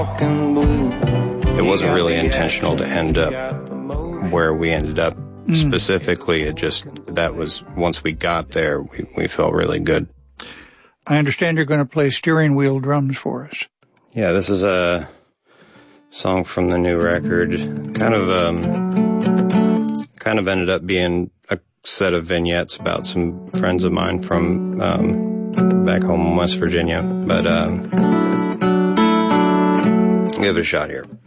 It wasn't really intentional to end up where we ended up. Specifically, that was, once we got there, we felt really good. I understand you're going to play steering wheel drums for us. Yeah, this is a song from the new record. Kind of ended up being a set of vignettes about some friends of mine from back home in West Virginia. But give it a shot here.